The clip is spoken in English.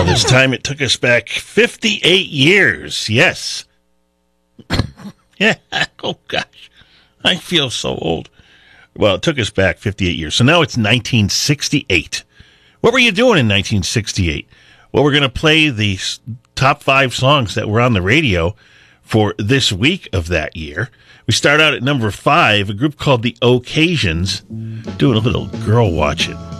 This time it took us back 58 years. Yes. Yeah. Oh, gosh. I feel so old. Well, it took us back 58 years. So now it's 1968. What were you doing in 1968? Well, we're going to play the top 5 songs that were on the radio for this week of that year. We start out at number 5, a group called The Occasions, doing a little girl watching.